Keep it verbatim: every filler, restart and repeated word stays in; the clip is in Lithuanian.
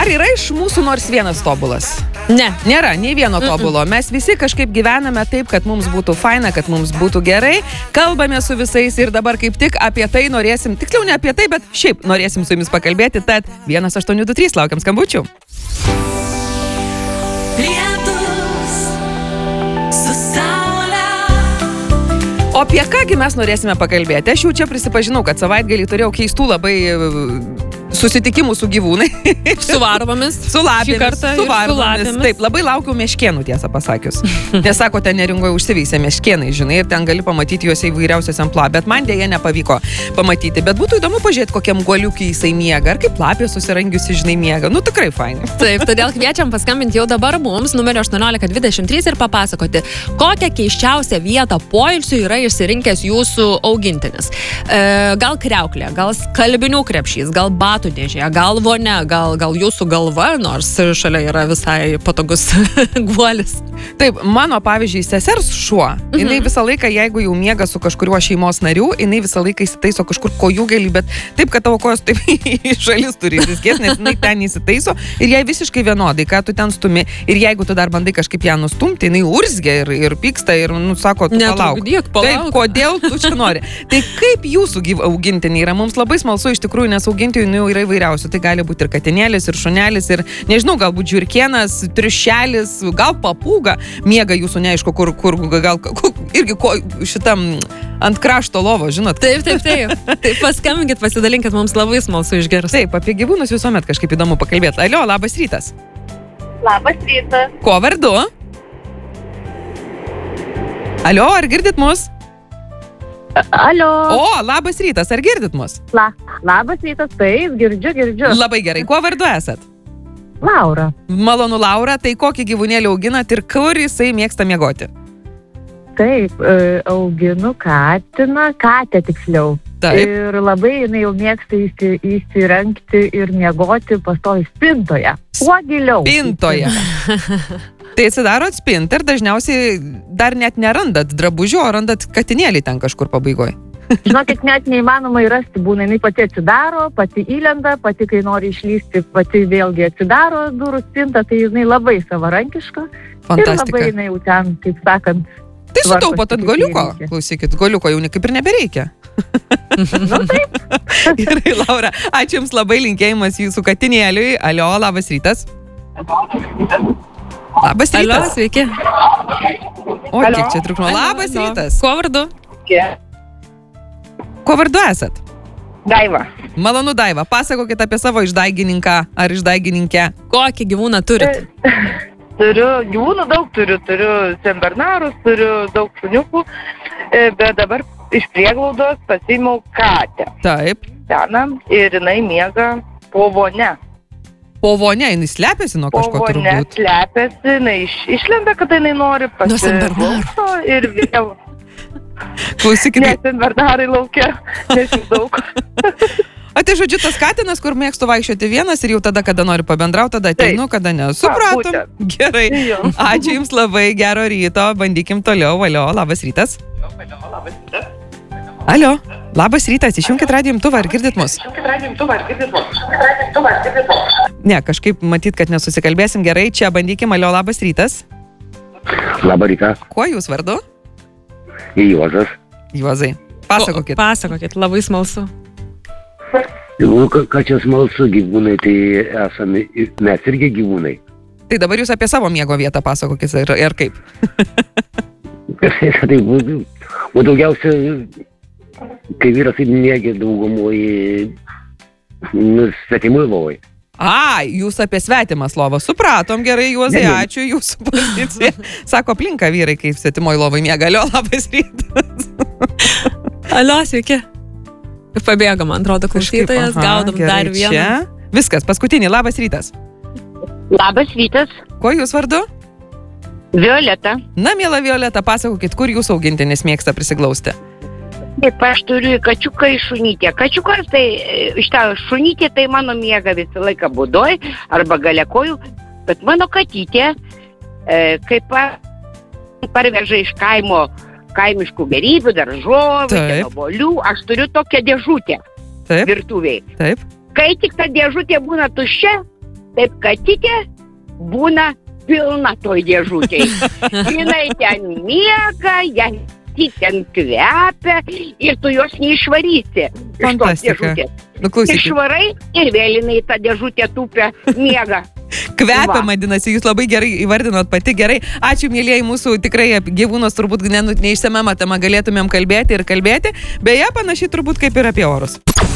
Ar yra iš mūsų nors vienas tobulas? Ne. Nėra, nei vieno tobulo. Mes visi kažkaip gyvename taip, kad mums būtų faina, kad mums būtų gerai. Kalbame su visais ir dabar kaip tik apie tai norėsim, tiksliau ne apie tai, bet šiaip norėsim su jumis pakalbėti. Tad vienas aštuoni du trys laukiam skambučių. O apie kągi mes norėsime pakalbėti? Aš jau čia prisipažinau, kad savaitgalį turėjau keistų labai susitikimų su gyvūnai. Su varvomis. Su lapėmis. Šį kartą su ir varvomis. su lapėmis. Taip, labai laukiau meškėnų, tiesą pasakius. Nes sako, ten Neringoje užsiveisė meškėnai, žinai, ir ten gali pamatyti juose įvairiausias amplua, bet man dėja nepavyko pamatyti. Bet būtų įdomu pažiūrėti, kokiam guoliukiai jisai miega, ar kaip lapė susirangiusi, žinai, miega. Nu, tikrai fainai. Taip, todėl kviečiam paskambinti jau dabar mums, numerio aštuoniolika dvidešimt trys ir papasakoti, kokią keisčiausią vietą poilsiui yra išsirinkęs jūsų augintinis. E, gal kriauklė, gal skalbinių krepšys, gal batų dėžė, gal vonia, gal, gal jūsų galva, nors šalia yra visai patogus guolis. Taip, mano, pavyzdžiui, sesers šuo, mhm. jinai visą laiką, jeigu jau miega su kažkuriuo šeimos nariu, jinai visą laiką įsitaiso kažkur kojūgelį, bet taip, kad tavo kojos taip į šalis turi riskės, nes jinai ten įsitaiso ir jai visiškai vienodai, ką tu ten stumi. Ir jeigu tu dar bandai kažkaip ją nustumti, jinai urzgia ir, ir pyksta ir, nu, sako, tu palauk. Netrukdyk, palauk. Taip, kodėl tu čia nori? Tai kaip jūsų gyv augintiniai yra? Mums labai smalsu iš tikrųjų, nes augintinių yra įvairiausių. Tai gali būti ir katinėlis, ir šunelis, ir, nežinau, galbūt žiurkėnas, triušelis, gal papūga miega jūsų neaišku, kur, kur gal, kur, irgi ko, šitam ant krašto lovo, žinot. Taip, taip, taip. Taip, paskambinkit, pasidalinkit, mums labai smalsu išgirsti. Taip, apie gyvūnus visuomet kažkaip įdomu pakalbėti. Alio, labas rytas. Labas rytas. Ko vardu? Alio, ar girdit mus? Alio. O, labas rytas, ar girdit mus? La, labas rytas, taip, girdžiu, girdžiu. Labai gerai, kuo vardu esat? Laura. Malonu, Laura, tai kokį gyvūnėlį auginat ir kur jisai mėgsta miegoti? Taip, auginu katiną, katę tiksliau. Taip. Ir labai jinai jau mėgsta įsi, įsirengti ir miegoti pastovi spintoje. Kuo giliau. Spintoje. Tai atsidarot spintą ir dažniausiai dar net nerandat drabužių, o randat katinėlį ten kažkur pabaigoje. Žinokit, net neįmanoma įrasti, būna, jinai pati atsidaro, pati įlenda, pati, kai nori išlysti, pati vėlgi atsidaro durų spintą, tai jinai labai savarankiška. Fantastika. Ir labai jinai jau ten, kaip sakant, tai sutaupot ant goliuko, klausykit, goliuko jau kaip ir nebereikia. Nu taip. Gerai, Laura, ačiū Jums labai, linkėjimas jūsų katinėliui. Alio, labas rytas. Labas rytas. Alio, sveiki. O, kiek čia trukmo. Labas rytas. Kuo vardu? Kuo vardu esat? Daiva. Malonu, Daiva. Pasakokit apie savo išdaigininką ar išdaigininkę. Kokį gyvūną turit? Turiu gyvūnų daug, turiu, turiu senbernarus, turiu daug šuniukų, bet dabar iš prieglaudos pasiėmiau katę. Taip. Seną ir jinai miega po vonia. Po vonia, jinai slepiasi nuo kažko po turbūt. Po vonia slepiasi, jinai iš, išlenda, kad jinai nori pasiklauso ir vėl. Klausykit. Ne, senbernarai laukia, nes jų daug. O tai žodžiu, tas katinas, kur mėgstu vaikščioti vienas ir jau tada, kada noriu pabendrauti, tada ateinu, kada ne. Supratom. A, gerai. Ačiū Jums labai, gero ryto. Bandykim toliau. Alio, labas rytas. Alio, labas rytas. Išjunkit radijo imtuvą, ar girdit mus? Ne, kažkaip matyt, kad nesusikalbėsim gerai. Čia bandykim. Alio, labas rytas. Labą rytą. Kuo Jūs vardu? Juozas. Juozai, pasakokit. O, pasakokit, labai smalsu. Nu, ką čia smalsu, gyvūnai, tai esame, mes irgi gyvūnai. Tai dabar Jūs apie savo miego vietą pasakokit ir, ir kaip? Tai būtų, o daugiausia, kai vyras miegė daugumoje, nu, svetimui lovai. A, Jūs apie svetimas lovą. Supratom gerai, Juozai, ačiū Jūsų poziciją. Sako, aplinka vyrai, kai svetimoj lovai miega. Alio, labas rytas. Alio, sveiki. Pabėgo, man atrodo, klausytojas, gaudom dar vieną. Čia. Viskas, paskutinį, labas rytas. Labas rytas. Kuo Jūs vardu? Violeta. Na, miela Violeta, pasakokit, kur Jūsų augintinis mėgsta prisiglausti? Taip, aš turiu kačiuką ir šunytę. Kačiukas, tai šitą šunytė, tai mano miega visą laiką būdoj arba gale kojų, bet mano katytė, e, kaip parveža iš kaimo kaimiškų gerybių, daržovių, obolių, aš turiu tokią dėžutę Taip. virtuviai. Taip. Kai tik ta dėžutė būna tuščia, taip katytė būna pilna toj dėžutėj. Jinai ten miega, jai ten kvepia ir tu jos neišvarysi iš tos Fantastika. dėžutės. Nu, klausykit. Išvarai ir vėl jinai tą dėžutę tupia, miega. Kvepia, Va. vadinasi, jūs labai gerai įvardinot pati gerai. Ačiū, mėlyjei, mūsų tikrai apie gyvūnus turbūt ne, neišsemiamą temą galėtumėm kalbėti ir kalbėti. Beje, panašiai turbūt kaip ir apie orus.